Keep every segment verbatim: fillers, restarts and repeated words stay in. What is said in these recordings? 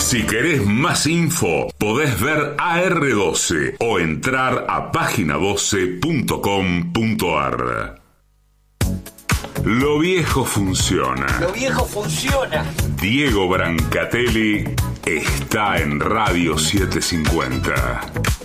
Si querés más info, podés ver A R doce o entrar a página doce punto com punto ar. Lo viejo funciona. Lo viejo funciona. Diego Brancatelli está en Radio setecientos cincuenta.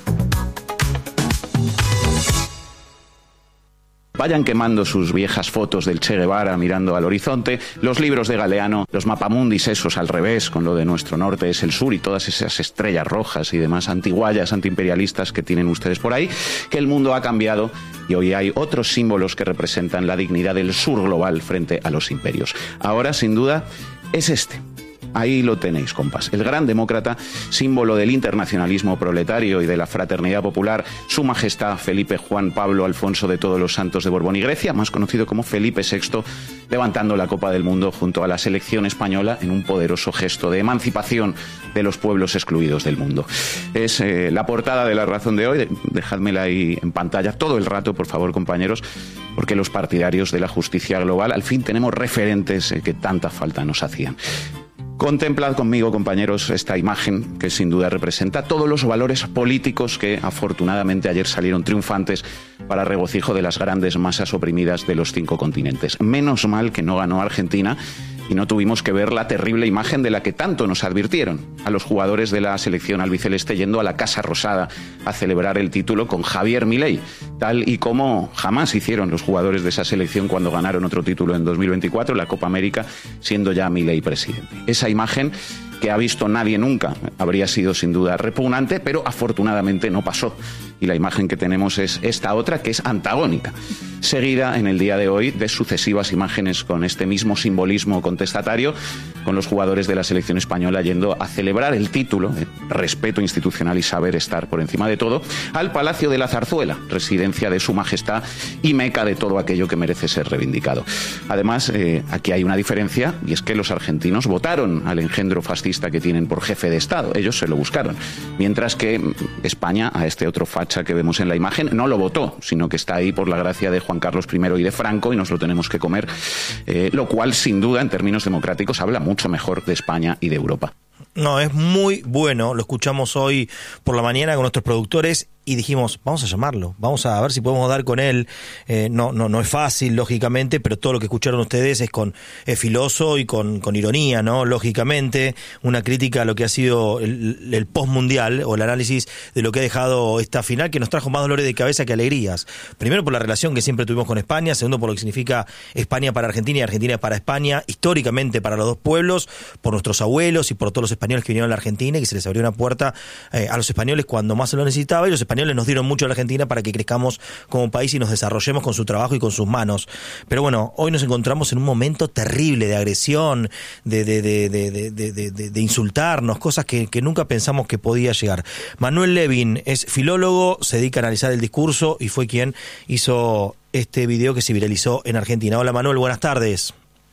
Vayan quemando sus viejas fotos del Che Guevara mirando al horizonte, los libros de Galeano, los mapamundis esos al revés, con lo de nuestro norte es el sur y todas esas estrellas rojas y demás antiguallas antiimperialistas que tienen ustedes por ahí, que el mundo ha cambiado y hoy hay otros símbolos que representan la dignidad del sur global frente a los imperios. Ahora, sin duda, es este. Ahí lo tenéis, compas. El gran demócrata, símbolo del internacionalismo proletario y de la fraternidad popular, Su Majestad Felipe Juan Pablo Alfonso de Todos los Santos de Borbón y Grecia, más conocido como Felipe sexto, levantando la Copa del Mundo junto a la selección española en un poderoso gesto de emancipación de los pueblos excluidos del mundo. Es eh, la portada de La Razón de hoy. Dejádmela ahí en pantalla todo el rato, por favor, compañeros, porque los partidarios de la justicia global al fin tenemos referentes eh, que tanta falta nos hacían. Contemplad conmigo, compañeros, esta imagen que sin duda representa todos los valores políticos que afortunadamente ayer salieron triunfantes para regocijo de las grandes masas oprimidas de los cinco continentes. Menos mal que no ganó Argentina y no tuvimos que ver la terrible imagen de la que tanto nos advirtieron, a los jugadores de la selección albiceleste yendo a la Casa Rosada a celebrar el título con Javier Milei, tal y como jamás hicieron los jugadores de esa selección cuando ganaron otro título en dos mil veinticuatro, la Copa América, siendo ya Milei presidente. Esa imagen que ha visto nadie nunca habría sido sin duda repugnante, pero afortunadamente no pasó. Y la imagen que tenemos es esta otra, que es antagónica, seguida en el día de hoy de sucesivas imágenes con este mismo simbolismo contestatario, con los jugadores de la selección española yendo a celebrar el título, eh, respeto institucional y saber estar por encima de todo, al Palacio de la Zarzuela, residencia de Su Majestad y meca de todo aquello que merece ser reivindicado. Además, eh, aquí hay una diferencia, y es que los argentinos votaron al engendro fascista que tienen por jefe de Estado. Ellos se lo buscaron. Mientras que España, a este otro facha que vemos en la imagen, no lo votó, sino que está ahí por la gracia de Juan Carlos primero y de Franco y nos lo tenemos que comer, eh, lo cual sin duda en términos democráticos habla mucho mejor de España y de Europa. No, es muy bueno, lo escuchamos hoy por la mañana con nuestros productores y dijimos, vamos a llamarlo, vamos a ver si podemos dar con él. Eh, no, no, no es fácil, lógicamente, pero todo lo que escucharon ustedes es con es filoso y con, con ironía, ¿no? Lógicamente, una crítica a lo que ha sido el, el post-mundial o el análisis de lo que ha dejado esta final, que nos trajo más dolores de cabeza que alegrías. Primero por la relación que siempre tuvimos con España, segundo por lo que significa España para Argentina y Argentina para España, históricamente para los dos pueblos, por nuestros abuelos y por todos los españoles que vinieron a la Argentina y que se les abrió una puerta eh, a los españoles cuando más se lo necesitaba, y los españoles nos dieron mucho a la Argentina para que crezcamos como país y nos desarrollemos con su trabajo y con sus manos. Pero bueno, hoy nos encontramos en un momento terrible de agresión, de, de, de, de, de, de, de, de insultarnos, cosas que, que nunca pensamos que podía llegar. Manuel Levin es filólogo, se dedica a analizar el discurso y fue quien hizo este video que se viralizó en Argentina. Hola Manuel, buenas tardes.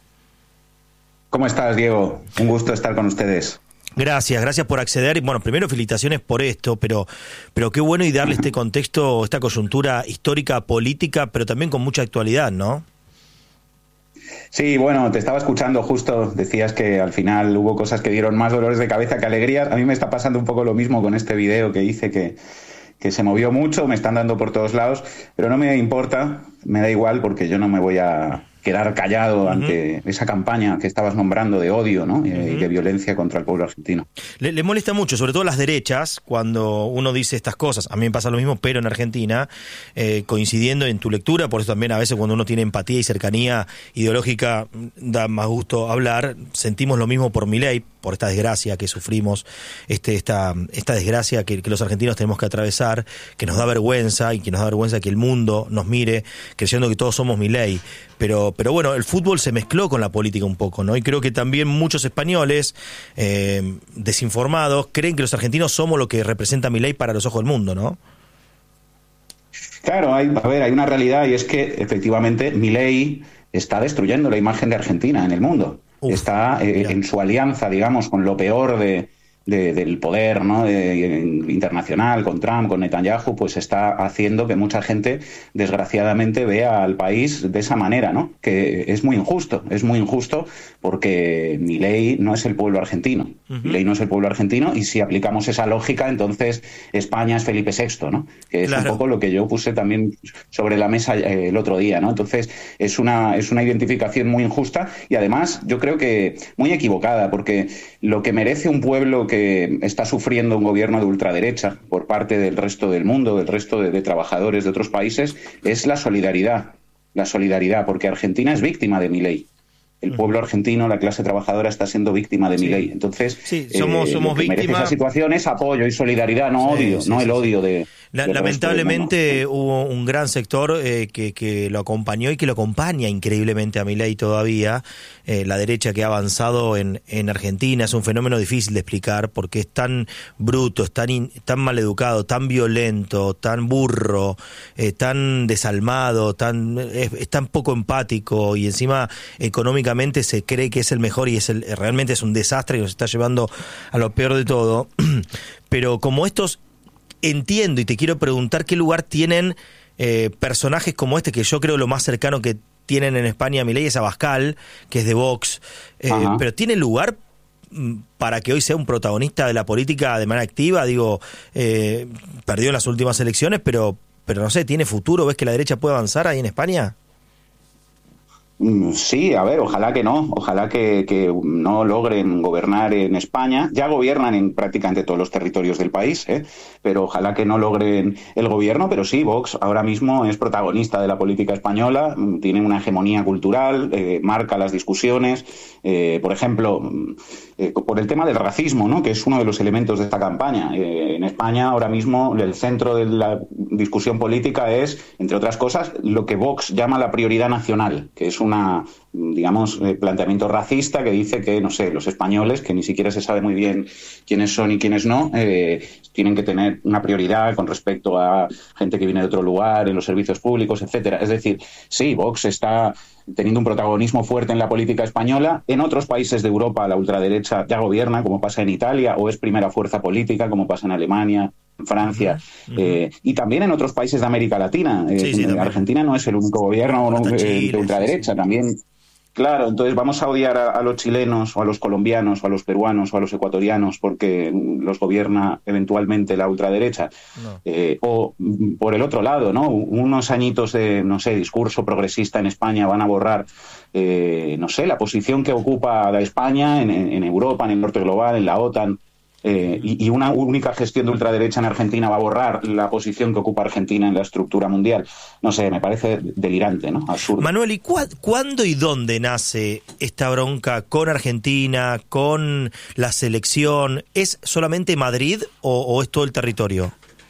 ¿Cómo estás, Diego? Un gusto estar con ustedes. Gracias, gracias por acceder. Bueno, primero felicitaciones por esto, pero pero qué bueno y darle este contexto, esta coyuntura histórica, política, pero también con mucha actualidad, ¿no? Sí, bueno, te estaba escuchando justo, decías que al final hubo cosas que dieron más dolores de cabeza que alegrías. A mí me está pasando un poco lo mismo con este video que hice, que, que se movió mucho, me están dando por todos lados, pero no me importa, me da igual porque yo no me voy a quedar callado uh-huh. ante esa campaña que estabas nombrando de odio, ¿no? Uh-huh. y de violencia contra el pueblo argentino. Le, le molesta mucho, sobre todo las derechas, cuando uno dice estas cosas. A mí me pasa lo mismo, pero en Argentina, eh, coincidiendo en tu lectura, por eso también a veces cuando uno tiene empatía y cercanía ideológica da más gusto hablar. Sentimos lo mismo por Milei, por esta desgracia que sufrimos, este, esta, esta desgracia que, que los argentinos tenemos que atravesar, que nos da vergüenza y que nos da vergüenza que el mundo nos mire creyendo que todos somos Milei. Pero, pero bueno, el fútbol se mezcló con la política un poco, ¿no? Y creo que también muchos españoles eh, desinformados creen que los argentinos somos lo que representa Milei para los ojos del mundo, ¿no? Claro, hay, a ver, hay una realidad y es que efectivamente Milei está destruyendo la imagen de Argentina en el mundo. Uf, está eh, en su alianza, digamos, con lo peor de, de, del poder, ¿no? de, internacional, con Trump, con Netanyahu, pues está haciendo que mucha gente, desgraciadamente, vea al país de esa manera, ¿no? Que es muy injusto, es muy injusto porque Milei no es el pueblo argentino. Uh-huh. Milei no es el pueblo argentino, y si aplicamos esa lógica, entonces España es Felipe sexto, ¿no? Que es claro. un poco lo que yo puse también sobre la mesa eh, el otro día, ¿no? Entonces es una, es una identificación muy injusta y además yo creo que muy equivocada, porque lo que merece un pueblo que que está sufriendo un gobierno de ultraderecha por parte del resto del mundo, del resto de, de trabajadores de otros países, es la solidaridad. La solidaridad, porque Argentina es víctima de Milei. El pueblo argentino, la clase trabajadora, está siendo víctima de sí. Milei. Entonces, sí, somos, eh, somos lo que víctimas. merece esa situación es apoyo y solidaridad, no sí, odio, sí, no sí, el odio de... La, lamentablemente hubo un gran sector eh, que, que lo acompañó y que lo acompaña increíblemente a Milei todavía. Eh, la derecha que ha avanzado en, en Argentina es un fenómeno difícil de explicar porque es tan bruto, es tan, in, tan maleducado, tan violento, tan burro, eh, tan desalmado, tan es, es tan poco empático y encima económicamente se cree que es el mejor y es el, realmente es un desastre que nos está llevando a lo peor de todo. Pero como estos... Entiendo y te quiero preguntar qué lugar tienen eh, personajes como este, que yo creo lo más cercano que tienen en España a Milei es Abascal, que es de Vox, eh, pero ¿tiene lugar para que hoy sea un protagonista de la política de manera activa? Digo, eh, perdió las últimas elecciones, pero, pero no sé, ¿tiene futuro? ¿Ves que la derecha puede avanzar ahí en España? Sí, a ver, ojalá que no, ojalá que, que no logren gobernar en España. Ya gobiernan en prácticamente todos los territorios del país, ¿eh? Pero ojalá que no logren el gobierno. Pero sí, Vox ahora mismo es protagonista de la política española, tiene una hegemonía cultural, eh, marca las discusiones. Eh, por ejemplo, eh, por el tema del racismo, ¿no? Que es uno de los elementos de esta campaña. Eh, en España ahora mismo el centro de la discusión política es, entre otras cosas, lo que Vox llama la prioridad nacional, que es una, digamos, eh, planteamiento racista que dice que, no sé, los españoles, que ni siquiera se sabe muy bien quiénes son y quiénes no, eh, tienen que tener una prioridad con respecto a gente que viene de otro lugar, en los servicios públicos, etcétera. Es decir, sí, Vox está teniendo un protagonismo fuerte en la política española. En otros países de Europa la ultraderecha ya gobierna, como pasa en Italia, o es primera fuerza política, como pasa en Alemania, en Francia, uh-huh. eh, y también en otros países de América Latina. Eh, sí, sí, Argentina no es el único gobierno no, Chile, de ultraderecha, sí, sí. también... Claro, entonces vamos a odiar a, a los chilenos o a los colombianos o a los peruanos o a los ecuatorianos porque los gobierna eventualmente la ultraderecha. No. Eh, o por el otro lado, ¿no? Unos añitos de, no sé, discurso progresista en España van a borrar, eh, no sé, la posición que ocupa la España en, en Europa, en el norte global, en la OTAN. Eh, y, y una única gestión de ultraderecha en Argentina va a borrar la posición que ocupa Argentina en la estructura mundial. No sé, me parece delirante, ¿no? Absurdo. Manuel, ¿y cu- cuándo y dónde nace esta bronca con Argentina, con la selección? ¿Es solamente Madrid o, o es todo el territorio?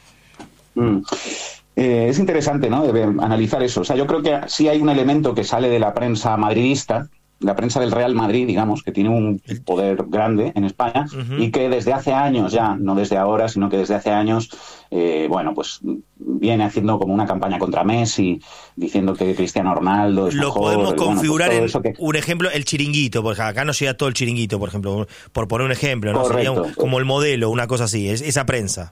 Mm. Eh, es interesante, ¿no? Debe analizar eso. O sea, yo creo que sí hay un elemento que sale de la prensa madridista, la prensa del Real Madrid, digamos, que tiene un poder grande en España uh-huh. y que desde hace años ya, no desde ahora, sino que desde hace años, eh, bueno, pues viene haciendo como una campaña contra Messi, diciendo que Cristiano Ronaldo es Lo mejor. podemos bueno, configurar pues en que... un ejemplo, el chiringuito, porque acá no llega todo el chiringuito, por ejemplo, por poner un ejemplo, ¿no? Sería un, como el modelo, una cosa así, es, esa prensa.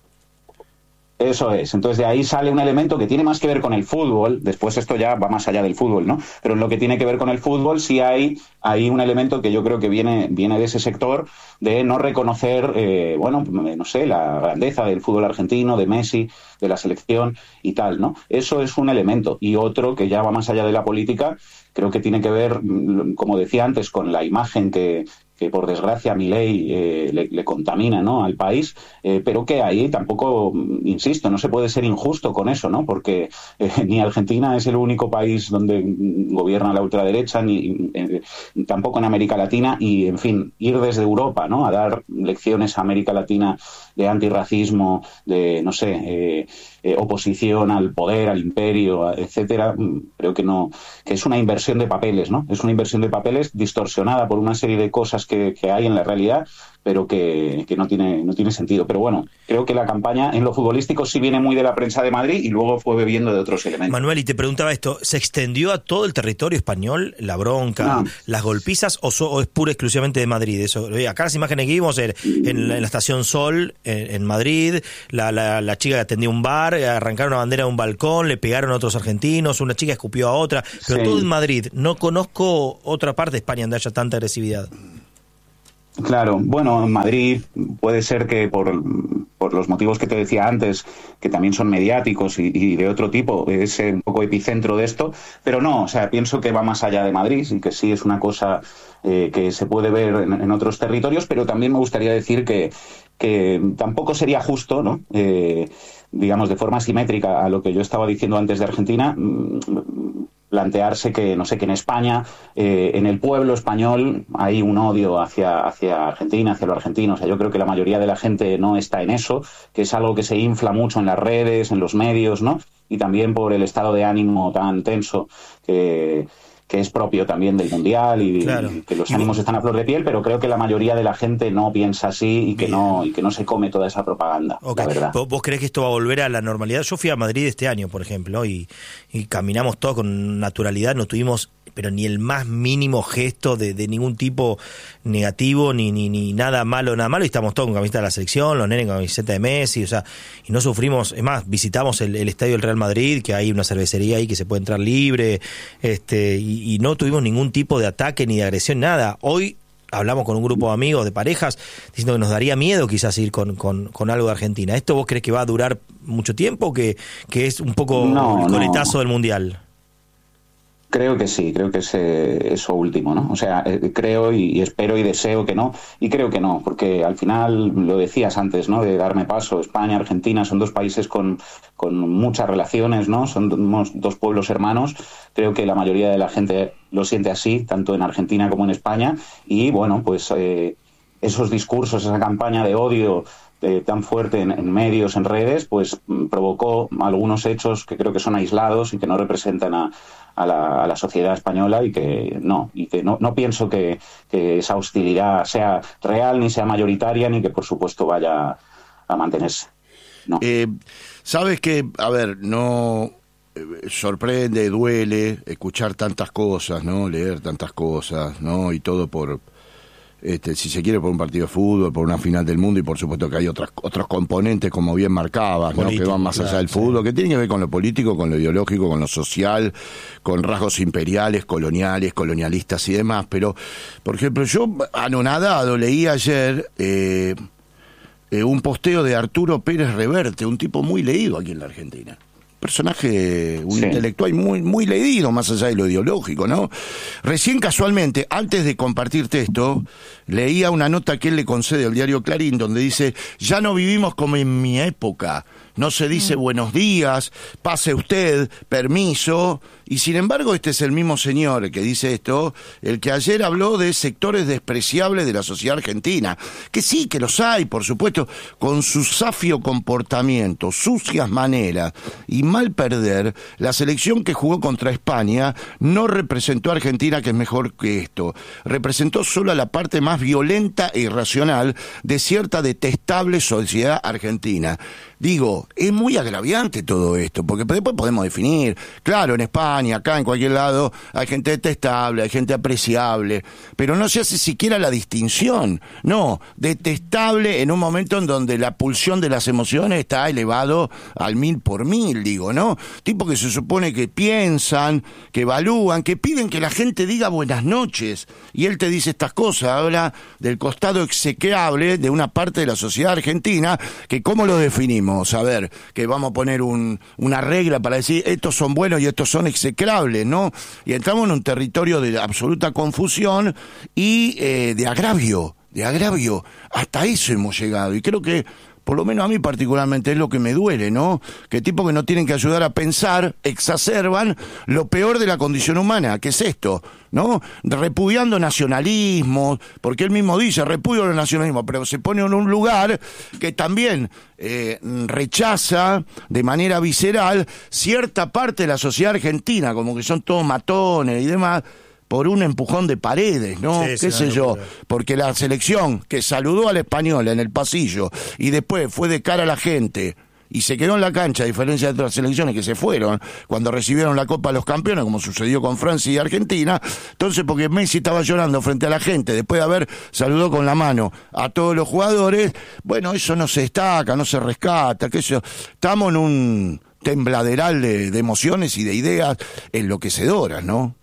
Eso es. Entonces de ahí sale un elemento que tiene más que ver con el fútbol. Después esto ya va más allá del fútbol, ¿no? Pero en lo que tiene que ver con el fútbol sí hay, hay un elemento que yo creo que viene, viene de ese sector de no reconocer, eh, bueno, no sé, la grandeza del fútbol argentino, de Messi, de la selección y tal, ¿no? Eso es un elemento. Y otro que ya va más allá de la política, creo que tiene que ver, como decía antes, con la imagen que... que por desgracia Milei eh, le, le contamina, ¿no?, al país, eh, pero que ahí tampoco, insisto, no se puede ser injusto con eso, ¿no?, porque eh, ni Argentina es el único país donde gobierna la ultraderecha, ni eh, tampoco en América Latina, y, en fin, ir desde Europa, ¿no?, a dar lecciones a América Latina de antirracismo, de, no sé, eh, eh, oposición al poder, al imperio, etcétera, creo que no, que es una inversión de papeles, ¿no?, es una inversión de papeles distorsionada por una serie de cosas que, que hay en la realidad pero que, que no tiene no tiene sentido. Pero bueno, creo que la campaña en lo futbolístico sí viene muy de la prensa de Madrid y luego fue bebiendo de otros elementos. Manuel, y te preguntaba esto, ¿se extendió a todo el territorio español la bronca, no. las golpizas, o, so, o es pura exclusivamente de Madrid? Eso, acá las imágenes que vimos en, en, la, en la estación Sol, en, en Madrid, la, la, la chica que atendía un bar, arrancaron una bandera de un balcón, le pegaron a otros argentinos, una chica escupió a otra, pero sí. todo en Madrid. No conozco otra parte de España donde haya tanta agresividad. Claro, bueno, en Madrid puede ser que por, por los motivos que te decía antes, que también son mediáticos y, y de otro tipo, es un poco epicentro de esto, pero no, o sea, pienso que va más allá de Madrid y que sí es una cosa eh, que se puede ver en, en otros territorios, pero también me gustaría decir que, que tampoco sería justo, ¿no? Eh, digamos, de forma simétrica a lo que yo estaba diciendo antes de Argentina, plantearse que, no sé, que en España, eh, en el pueblo español, hay un odio hacia, hacia Argentina, hacia los argentinos. O sea, yo creo que la mayoría de la gente no está en eso, que es algo que se infla mucho en las redes, en los medios, ¿no? Y también por el estado de ánimo tan tenso que... que es propio también del Mundial y, claro. y que los ánimos están a flor de piel, pero creo que la mayoría de la gente no piensa así y que no y que no se come toda esa propaganda, okay. la verdad. ¿Vos creés que esto va a volver a la normalidad? Yo fui a Madrid este año, por ejemplo, y, y caminamos todo con naturalidad, no tuvimos pero ni el más mínimo gesto de, de ningún tipo negativo, ni, ni, ni nada malo, nada malo, y estamos todos con camiseta de la selección, los nenes con camiseta de Messi, o sea, y no sufrimos, es más, visitamos el, el estadio del Real Madrid, que hay una cervecería ahí que se puede entrar libre, este, y, y no tuvimos ningún tipo de ataque ni de agresión, nada. Hoy hablamos con un grupo de amigos, de parejas, diciendo que nos daría miedo quizás ir con, con, con algo de Argentina. ¿Esto vos crees que va a durar mucho tiempo, que, que es un poco no, el coletazo no. del Mundial? Creo que sí, creo que es eh, eso último, ¿no? O sea, eh, creo y, y espero y deseo que no, y creo que no, porque al final, lo decías antes, ¿no? De darme paso, España, Argentina, son dos países con, con muchas relaciones, ¿no? Son dos pueblos hermanos, creo que la mayoría de la gente lo siente así, tanto en Argentina como en España, y bueno, pues eh, esos discursos, esa campaña de odio eh, tan fuerte en, en medios, en redes, pues provocó algunos hechos que creo que son aislados y que no representan a A la, a la sociedad española y que no y que no, no pienso que, que esa hostilidad sea real ni sea mayoritaria ni que por supuesto vaya a mantenerse. No. Eh, sabes que, a ver, no eh, sorprende, duele escuchar tantas cosas, ¿no? Leer tantas cosas, ¿no? Y todo por Este, si se quiere, por un partido de fútbol, por una final del mundo, y por supuesto que hay otras, otros componentes, como bien marcabas, ¿no? Que van más allá del fútbol, sí. que tienen que ver con lo político, con lo ideológico, con lo social, con rasgos imperiales, coloniales, colonialistas y demás. Pero, por ejemplo, yo, anonadado, leí ayer eh, eh, un posteo de Arturo Pérez Reverte, un tipo muy leído aquí en la Argentina. Personaje, un sí. intelectual muy muy leído, más allá de lo ideológico, ¿no? Recién casualmente, antes de compartirte esto, leía una nota que él le concede al diario Clarín, donde dice, ya no vivimos como en mi época, no se dice buenos días, pase usted, permiso, y sin embargo este es el mismo señor que dice esto, el que ayer habló de sectores despreciables de la sociedad argentina, que sí, que los hay, por supuesto, con su safio comportamiento, sucias maneras y mal perder, la selección que jugó contra España no representó a Argentina, que es mejor que esto, representó solo a la parte más violenta e irracional de cierta detestable sociedad argentina. Digo, es muy agraviante todo esto, porque después podemos definir, claro, en España, acá, en cualquier lado, hay gente detestable, hay gente apreciable, pero no se hace siquiera la distinción. No, detestable en un momento en donde la pulsión de las emociones está elevado al mil por mil, digo, ¿no? Tipo que se supone que piensan, que evalúan, que piden que la gente diga buenas noches, y él te dice estas cosas, habla del costado execrable de una parte de la sociedad argentina, que ¿cómo lo definimos? A ver, que vamos a poner un, una regla para decir estos son buenos y estos son execrables, ¿no? Y entramos en un territorio de absoluta confusión y eh, de agravio, de agravio. Hasta eso hemos llegado, y creo que por lo menos a mí particularmente es lo que me duele, ¿no? Que tipos que no tienen que ayudar a pensar exacerban lo peor de la condición humana, que es esto, ¿no? Repudiando nacionalismos, porque él mismo dice, repudio los nacionalismos, pero se pone en un lugar que también eh, rechaza de manera visceral cierta parte de la sociedad argentina, como que son todos matones y demás, por un empujón de Paredes, ¿no? Sí, ¿Qué sí, sé no, yo? locura. Porque la selección que saludó al español en el pasillo y después fue de cara a la gente y se quedó en la cancha, a diferencia de otras selecciones que se fueron cuando recibieron la Copa de los Campeones, como sucedió con Francia y Argentina. Entonces, porque Messi estaba llorando frente a la gente después de haber saludado con la mano a todos los jugadores, bueno, eso no se destaca, no se rescata, qué sé yo. Estamos en un tembladeral de, de emociones y de ideas enloquecedoras, ¿no?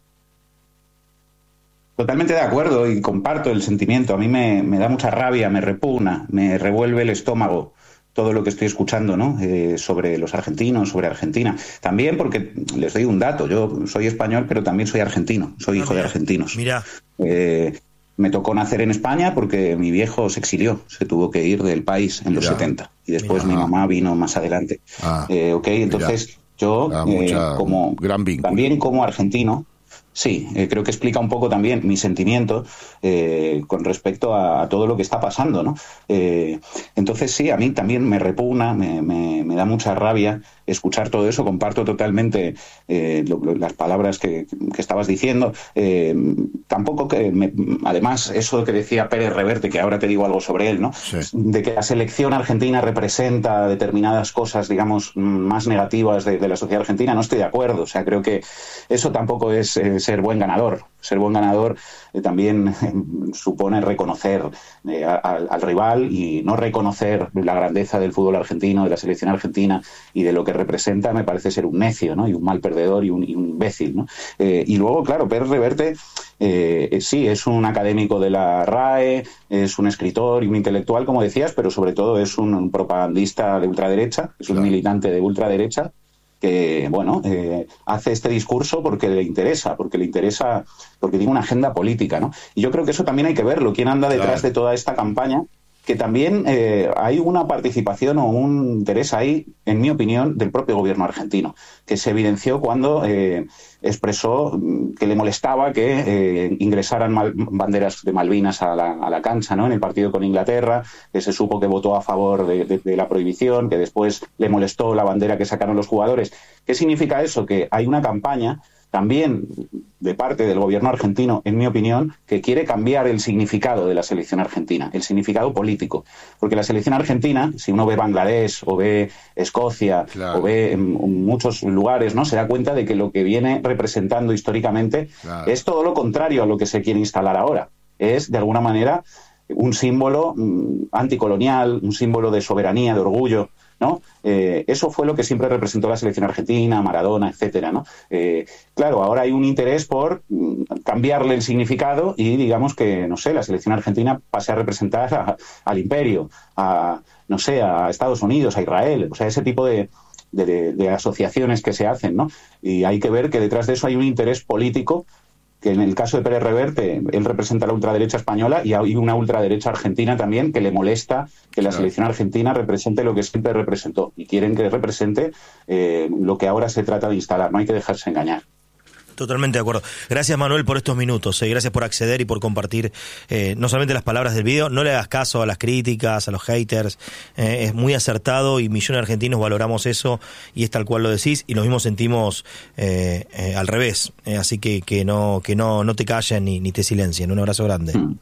Totalmente de acuerdo y comparto el sentimiento. A mí me, me da mucha rabia, me repugna, me revuelve el estómago todo lo que estoy escuchando, ¿no? Eh, sobre los argentinos, sobre Argentina. También porque, les doy un dato, yo soy español, pero también soy argentino, soy Ah, hijo mira, de argentinos. Mira. Eh, me tocó nacer en España porque mi viejo se exilió, se tuvo que ir del país en los Mirá. setenta y después Mirá. mi mamá vino más adelante. Ah, eh, ok, entonces mirá. yo Ah, eh, mucha- como gran vínculo. también como argentino, sí, eh, creo que explica un poco también mi sentimiento eh, con respecto a, a todo lo que está pasando, ¿no? Eh, entonces sí, a mí también me repugna, me, me, me da mucha rabia escuchar todo eso. Comparto totalmente eh, lo, lo, las palabras que, que estabas diciendo. Eh, tampoco que, me, además, eso que decía Pérez Reverte, que ahora te digo algo sobre él, ¿no? Sí. De que la selección argentina representa determinadas cosas, digamos, más negativas de, de la sociedad argentina, no estoy de acuerdo. O sea, creo que eso tampoco es eh, ser buen ganador. Ser buen ganador eh, también eh, supone reconocer eh, al, al rival y no reconocer la grandeza del fútbol argentino, de la selección argentina y de lo que representa, me parece ser un necio, ¿no? Y un mal perdedor y un, y un imbécil, ¿no? Eh, y luego, claro, Pérez Reverte eh, sí, es un académico de la R A E, es un escritor y un intelectual, como decías, pero sobre todo es un, un propagandista de ultraderecha, es un Claro. militante de ultraderecha que, bueno, eh, hace este discurso porque le interesa, porque le interesa, porque tiene una agenda política, ¿no? Y yo creo que eso también hay que verlo, quién anda detrás Claro. de toda esta campaña, que también eh, hay una participación o un interés ahí, en mi opinión, del propio gobierno argentino, que se evidenció cuando eh, expresó mm, que le molestaba que eh, ingresaran mal- banderas de Malvinas a la, a la cancha, ¿no? En el partido con Inglaterra, que se supo que votó a favor de, de- de la prohibición, que después le molestó la bandera que sacaron los jugadores. ¿Qué significa eso? Que hay una campaña también de parte del gobierno argentino, en mi opinión, que quiere cambiar el significado de la selección argentina, el significado político. Porque la selección argentina, si uno ve Bangladesh o ve Escocia Claro. o ve en, en muchos lugares, ¿no? Se da cuenta de que lo que viene representando históricamente Claro. es todo lo contrario a lo que se quiere instalar ahora. Es, de alguna manera, un símbolo mm, anticolonial, un símbolo de soberanía, de orgullo, ¿no? Eh, eso fue lo que siempre representó la selección argentina, Maradona, etcétera, ¿no? Eh, claro, ahora hay un interés por mm, cambiarle el significado y digamos que, no sé, la selección argentina pase a representar a- al imperio, a, no sé, a Estados Unidos, a Israel, o sea, ese tipo de, de, de- de asociaciones que se hacen, ¿no? Y hay que ver que detrás de eso hay un interés político, que en el caso de Pérez Reverte, él representa la ultraderecha española y hay una ultraderecha argentina también que le molesta que la Claro. selección argentina represente lo que siempre representó y quieren que represente eh, lo que ahora se trata de instalar. No hay que dejarse engañar. Totalmente de acuerdo. Gracias, Manuel, por estos minutos. Eh. Gracias por acceder y por compartir eh, no solamente las palabras del video. No le hagas caso a las críticas, a los haters. Eh, es muy acertado y millones de argentinos valoramos eso y es tal cual lo decís y lo mismo sentimos eh, eh, al revés. Eh, así que que no que no no te callen ni, ni te silencien. Un abrazo grande. Mm.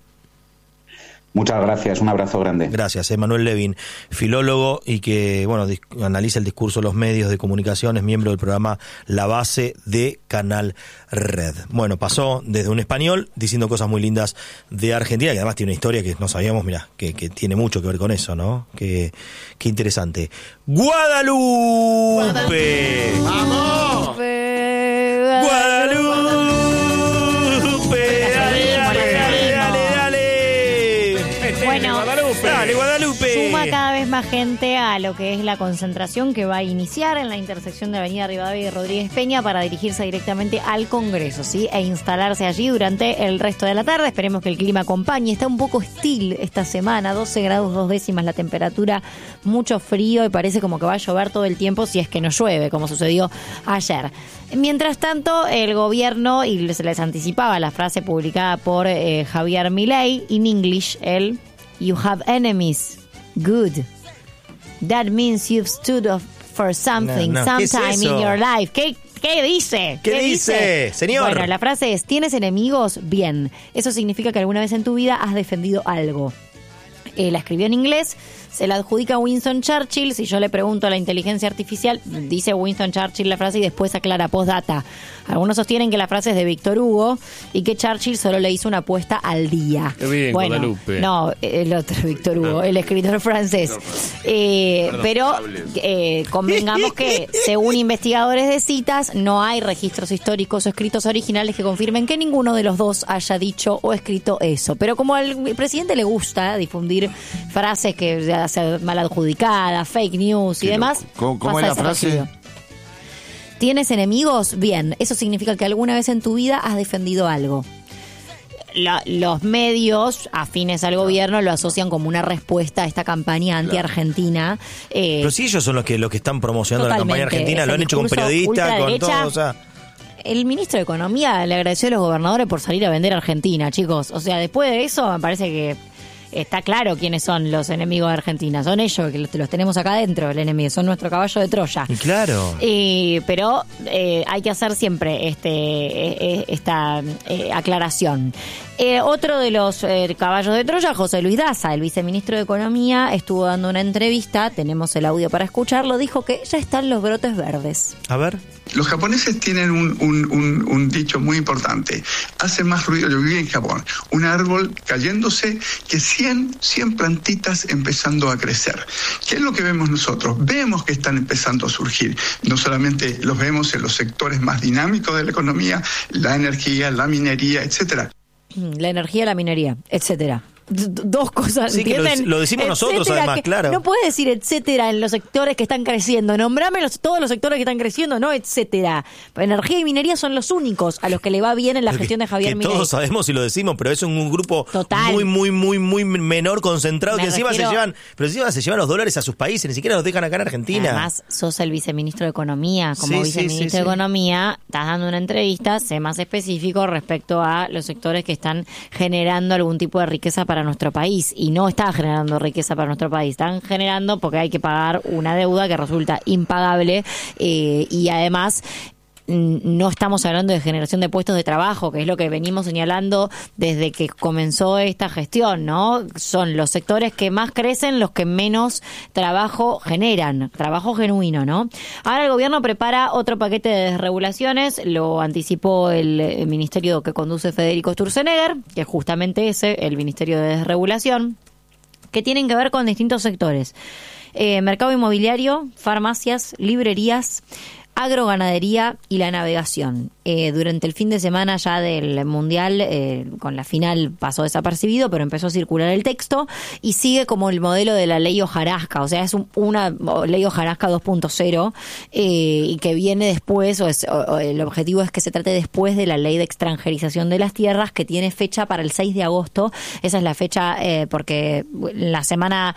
Muchas gracias. Un abrazo grande. Gracias, Manuel Levin, filólogo y que bueno dis- analiza el discurso de los medios de comunicación, es miembro del programa La Base de Canal Red. Bueno, pasó desde un español diciendo cosas muy lindas de Argentina, que además tiene una historia que no sabíamos, mira, que, que tiene mucho que ver con eso, ¿no? Que, qué interesante. Guadalupe. ¡Vamos! Guadalupe. Dale, dale, dale, dale, dale. Bueno, Guadalupe. Dale, Guadalupe. Suma cada vez más gente a lo que es la concentración que va a iniciar en la intersección de Avenida Rivadavia y Rodríguez Peña para dirigirse directamente al Congreso, ¿sí? E instalarse allí durante el resto de la tarde. Esperemos que el clima acompañe. Está un poco hostil esta semana, doce grados dos décimas la temperatura, mucho frío y parece como que va a llover todo el tiempo si es que no llueve, como sucedió ayer. Mientras tanto, el gobierno, y se les anticipaba la frase publicada por eh, Javier Milei, in English, el "You have enemies. Good. That means you've stood up for something, No, no, ¿qué es sometime eso? in your life." ¿Qué? ¿Qué dice? ¿Qué, ¿Qué dice, dice, señor? Bueno, la frase es, ¿tienes enemigos? Bien. Eso significa que alguna vez en tu vida has defendido algo. Eh, la escribió en inglés, se la adjudica Winston Churchill. Si yo le pregunto a la inteligencia artificial, dice Winston Churchill la frase y después aclara postdata. Algunos sostienen que la frase es de Víctor Hugo y que Churchill solo le hizo una apuesta al día. Qué bien, bueno, Guadalupe. No, el otro Víctor Hugo, el escritor francés. Eh, Perdón, pero eh, convengamos que, según investigadores de citas, no hay registros históricos o escritos originales que confirmen que ninguno de los dos haya dicho o escrito eso. Pero como al presidente le gusta difundir frases que ya sea mal adjudicadas, fake news y demás. ¿Cómo, cómo es la frase? Recibido. ¿Tienes enemigos? Bien, eso significa que alguna vez en tu vida has defendido algo. La, los medios afines al gobierno lo asocian como una respuesta a esta campaña anti-argentina. Eh, Pero si ellos son los que los que están promocionando la campaña argentina, lo han hecho con periodistas, con todo, o sea... El ministro de Economía le agradeció a los gobernadores por salir a vender Argentina, chicos. O sea, después de eso me parece que está claro quiénes son los enemigos de Argentina. Son ellos, que los, los tenemos acá adentro, el enemigo. Son nuestro caballo de Troya. Y claro. Eh, pero eh, hay que hacer siempre este eh, esta eh, aclaración. Eh, otro de los eh, caballos de Troya, José Luis Daza, el viceministro de Economía, estuvo dando una entrevista, tenemos el audio para escucharlo, dijo que ya están los brotes verdes. A ver. Los japoneses tienen un, un, un, un dicho muy importante. Hace más ruido, yo viví en Japón, un árbol cayéndose que cien, cien plantitas empezando a crecer. ¿Qué es lo que vemos nosotros? Vemos que están empezando a surgir. No solamente los vemos en los sectores más dinámicos de la economía, la energía, la minería, etcétera. La energía, la minería, etcétera. Dos cosas, sí, que lo, lo decimos etcétera, nosotros además, claro. No puedes decir etcétera en los sectores que están creciendo. Nombrame los, todos los sectores que están creciendo, no etcétera. Energía y minería son los únicos a los que le va bien en la gestión de Javier Milei. Todos sabemos y lo decimos, pero es un grupo Total. muy, muy, muy, muy menor, concentrado, Me que encima refiero... se llevan, pero encima se llevan los dólares a sus países, ni siquiera los dejan acá en Argentina. Además, sos el viceministro de Economía. Como sí, viceministro sí, sí, de sí. Economía, estás dando una entrevista, sé más específico respecto a los sectores que están generando algún tipo de riqueza para nuestro país. Y no está generando riqueza para nuestro país, están generando porque hay que pagar una deuda que resulta impagable eh, y además no estamos hablando de generación de puestos de trabajo, que es lo que venimos señalando desde que comenzó esta gestión, ¿no? Son los sectores que más crecen los que menos trabajo generan, trabajo genuino, ¿no? Ahora el gobierno prepara otro paquete de desregulaciones, lo anticipó el, el ministerio que conduce Federico Sturzenegger, que es justamente ese, el Ministerio de Desregulación, que tienen que ver con distintos sectores. Eh, mercado inmobiliario, farmacias, librerías, agroganadería y la navegación. Eh, durante el fin de semana ya del Mundial, eh, con la final pasó desapercibido, pero empezó a circular el texto y sigue como el modelo de la ley hojarasca, o sea, es un, una ley hojarasca dos punto cero eh, y que viene después, o, es, o, o el objetivo es que se trate después de la ley de extranjerización de las tierras, que tiene fecha para el seis de agosto. Esa es la fecha eh, porque la semana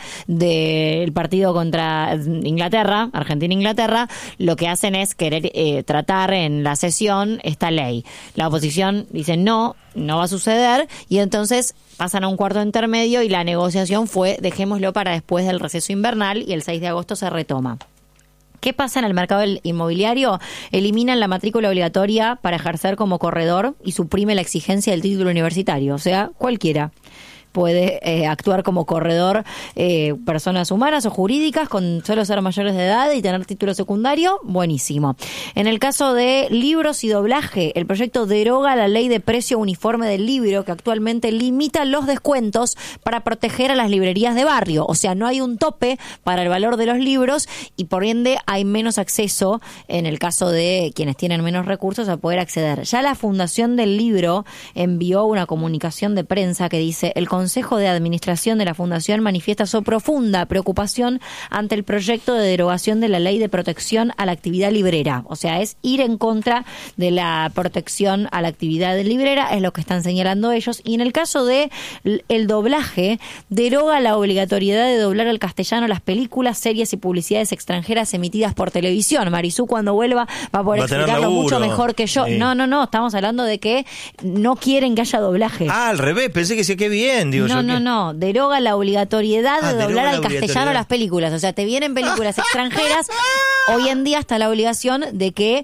del partido contra Inglaterra, Argentina-Inglaterra, lo que hacen es querer eh, tratar en la sesión esta ley. La oposición dice no, no va a suceder y entonces pasan a un cuarto intermedio y la negociación fue dejémoslo para después del receso invernal y el seis de agosto se retoma. ¿Qué pasa en el mercado inmobiliario? Eliminan la matrícula obligatoria para ejercer como corredor y suprime la exigencia del título universitario, o sea, cualquiera puede eh, actuar como corredor, eh, personas humanas o jurídicas con solo ser mayores de edad y tener título secundario, buenísimo. En el caso de libros y doblaje, el proyecto deroga la ley de precio uniforme del libro que actualmente limita los descuentos para proteger a las librerías de barrio, o sea, no hay un tope para el valor de los libros y por ende hay menos acceso en el caso de quienes tienen menos recursos a poder acceder. Ya la Fundación del Libro envió una comunicación de prensa que dice: el Consejo de Administración de la Fundación manifiesta su profunda preocupación ante el proyecto de derogación de la Ley de Protección a la Actividad Librera. O sea, es ir en contra de la protección a la actividad librera, es lo que están señalando ellos. Y en el caso de el doblaje, deroga la obligatoriedad de doblar al castellano las películas, series y publicidades extranjeras emitidas por televisión. Marisú, cuando vuelva, va a poder va a explicarlo laburo. mucho mejor que yo. Sí. No, no, no, estamos hablando de que no quieren que haya doblaje. Ah, al revés, pensé que sí, qué bien. Digo, no, yo no, que... no, deroga la obligatoriedad Ah, de doblar la al castellano las películas. O sea, te vienen películas extranjeras, hoy en día está la obligación de que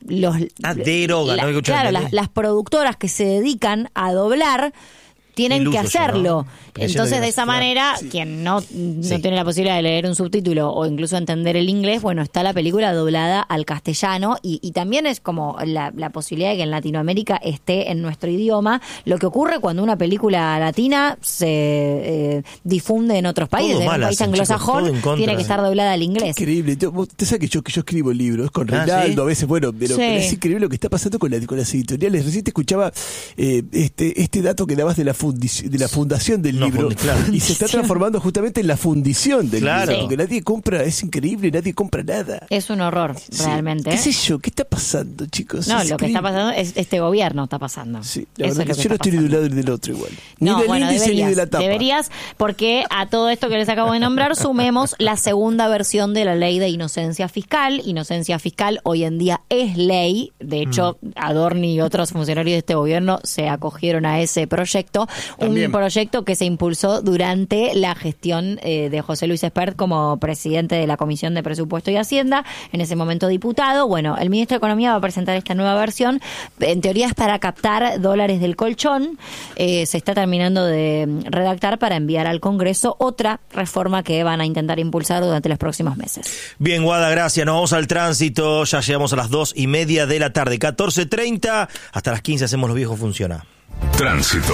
los... Ah, deroga, la, no claro, las, las productoras que se dedican a doblar tienen Iluso que hacerlo. yo, ¿no? Entonces, de esa Claro. manera, Sí. quien no, no Sí. tiene la posibilidad de leer un subtítulo o incluso entender el inglés, bueno, está la película doblada al castellano y, y también es como la, la posibilidad de que en Latinoamérica esté en nuestro idioma, lo que ocurre cuando una película latina se eh, difunde en otros países. Todo En un mal país hacen, chicos, anglosajón todo en contra. tiene que estar doblada al inglés. Increíble. Yo- vos- Usted sabe que yo, que yo escribo libros con Ah, Reinaldo, ¿sí? a veces, bueno, pero, Sí. pero es increíble lo que está pasando con, la- con las editoriales. Recién te escuchaba eh, este, este dato que dabas de la, fundici- de la fundación del No, libro fundi- claro. y se está transformando justamente en la fundición del Claro. libro, Sí. porque nadie compra, es increíble, nadie compra nada. Es un horror, Sí. realmente. ¿Qué ¿eh? sé yo? ¿Qué está pasando, chicos? No, Es lo que está increíble. pasando es este gobierno está pasando. Sí, la Eso verdad es lo que yo no está estoy ni de un pasando. lado ni del otro igual. Ni No, del bueno, índice deberías, ni de la tapa. deberías, porque a todo esto que les acabo de nombrar sumemos la segunda versión de la ley de inocencia fiscal. Inocencia fiscal hoy en día es ley. De hecho, Adorni y otros funcionarios de este gobierno se acogieron a ese proyecto. También. Un proyecto que se impulsó durante la gestión eh, de José Luis Espert como presidente de la Comisión de Presupuesto y Hacienda, en ese momento diputado. Bueno, el ministro de Economía va a presentar esta nueva versión. En teoría es para captar dólares del colchón. Eh, se está terminando de redactar para enviar al Congreso otra reforma que van a intentar impulsar durante los próximos meses. Bien, Guada, gracias. Nos vamos al tránsito. Ya llegamos a las dos y media de la tarde. catorce treinta. Hasta las quince hacemos Los Viejos Funciona. Tránsito.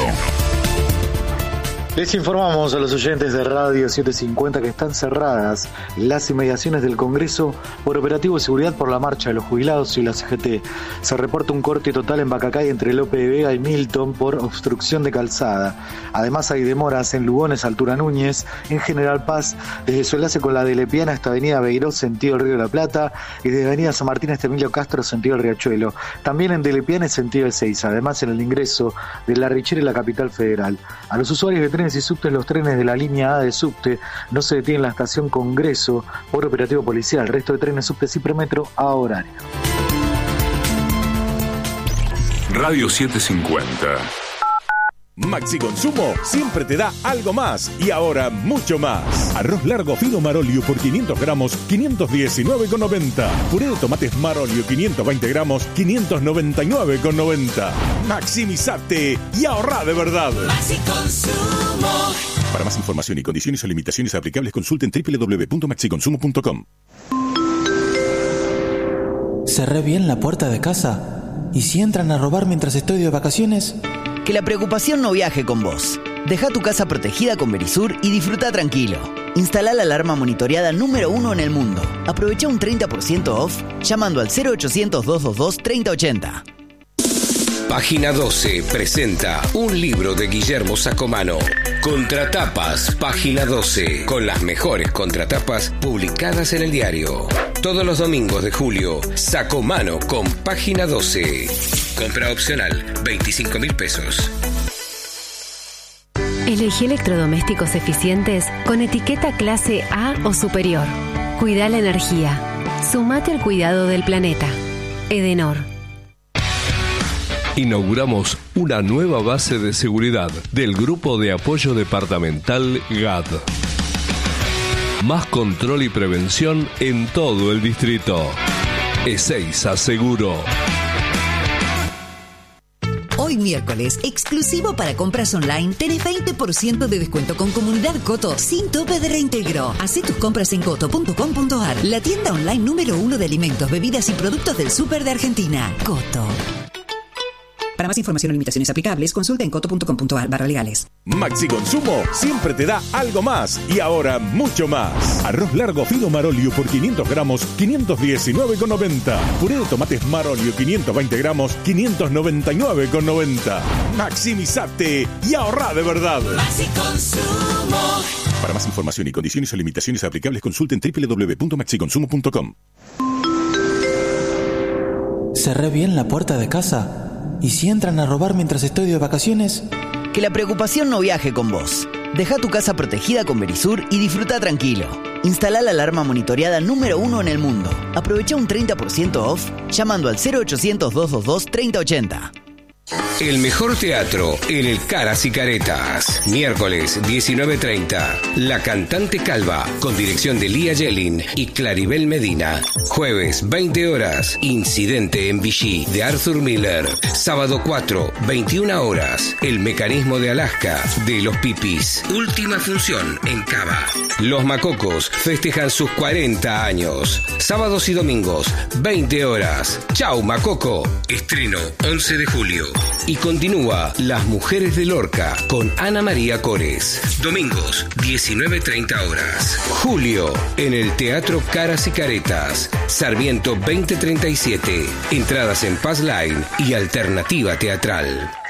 Les informamos a los oyentes de Radio setecientos cincuenta que están cerradas las inmediaciones del Congreso por operativo de seguridad por la marcha de los jubilados y la C G T. Se reporta un corte total en Bacacay entre Lope de Vega y Milton por obstrucción de calzada. Además hay demoras en Lugones, Altura Núñez, en General Paz, desde su enlace con la de Lepiana hasta Avenida Beiró, sentido el Río de la Plata, y desde Avenida San Martín hasta Emilio Castro, sentido el Riachuelo. También en de Lepiana, sentido de Seiza. Además en el ingreso de La Richera y la capital federal. A los usuarios de trenes y subtes, los trenes de la línea A de subte no se detienen en la estación Congreso por operativo policial. El resto de trenes, subtes y premetro a horario. Radio setecientos cincuenta. Maxi Consumo siempre te da algo más y ahora mucho más. Arroz largo fino Marolio por quinientos gramos, quinientos diecinueve con noventa. Puré de tomates Marolio quinientos veinte gramos, quinientos noventa y nueve con noventa. Maximizate y ahorra de verdad. Maxi Consumo. Para más información y condiciones o limitaciones aplicables, consulten doble u doble u doble u punto maxi consumo punto com. ¿Cerré bien la puerta de casa? ¿Y si entran a robar mientras estoy de vacaciones? Que la preocupación no viaje con vos. Deja tu casa protegida con Verisur y disfruta tranquilo. Instala la alarma monitoreada número uno en el mundo. Aprovecha un treinta por ciento off llamando al cero ochocientos, doscientos veintidós, treinta ochenta. Página doce presenta un libro de Guillermo Sacomano. Contratapas, Página doce, con las mejores contratapas publicadas en el diario. Todos los domingos de julio, Sacomano con Página doce. Compra opcional, veinticinco mil pesos. Elegí electrodomésticos eficientes con etiqueta clase A o superior. Cuida la energía. Sumate al cuidado del planeta. Edenor. Inauguramos una nueva base de seguridad del Grupo de Apoyo Departamental G A D. Más control y prevención en todo el distrito. Ezeiza Seguro. Hoy miércoles, exclusivo para compras online, tenés veinte por ciento de descuento con Comunidad Coto sin tope de reintegro. Hacé tus compras en coto punto com punto ar, la tienda online número uno de alimentos, bebidas y productos del súper de Argentina. Coto. Para más información o limitaciones aplicables, consulta en coto punto com punto ar barra legales. Maxi Consumo siempre te da algo más y ahora mucho más. Arroz largo fino Marolio por quinientos gramos, quinientos diecinueve con noventa. Puré de tomates Marolio quinientos veinte gramos, quinientos noventa y nueve con noventa. Maximizate y ahorra de verdad. Maxi Consumo. Para más información y condiciones o limitaciones aplicables, consulten doble u doble u doble u punto maxi consumo punto com. ¿Cerré bien la puerta de casa? ¿Y si entran a robar mientras estoy de vacaciones? Que la preocupación no viaje con vos. Deja tu casa protegida con Verisur y disfruta tranquilo. Instala la alarma monitoreada número uno en el mundo. Aprovecha un treinta por ciento off llamando al cero ochocientos, doscientos veintidós, treinta ochenta. El mejor teatro en el Caras y Caretas. Miércoles diecinueve treinta. La Cantante Calva, con dirección de Lía Yelin y Claribel Medina. Jueves veinte horas. Incidente en Vichy, de Arthur Miller. Sábado cuatro, veintiuna horas. El Mecanismo de Alaska, de Los Pipis. Última función en Cava. Los Macocos festejan sus cuarenta años. Sábados y domingos, veinte horas. Chau Macoco. Estreno once de julio. Y continúa Las Mujeres de Lorca con Ana María Cores. Domingos, diecinueve treinta horas. Julio, en el Teatro Caras y Caretas. Sarmiento veinte treinta y siete. Entradas en Passline y Alternativa Teatral.